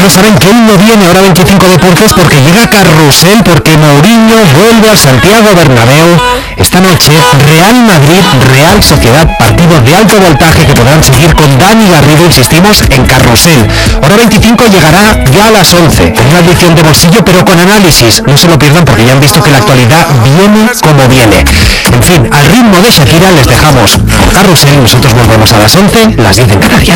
Bueno, saben que él no viene hora 25 Deportes porque llega Carrusel, porque Mourinho vuelve a Santiago Bernabéu. Esta noche, Real Madrid, Real Sociedad, partido de alto voltaje que podrán seguir con Dani Garrido, insistimos, en Carrusel. Hora 25 llegará ya a las 11, en una edición de bolsillo, pero con análisis. No se lo pierdan porque ya han visto que la actualidad viene como viene. En fin, al ritmo de Shakira les dejamos por Carrusel. Nosotros volvemos a las 11, las 10 en Canarias.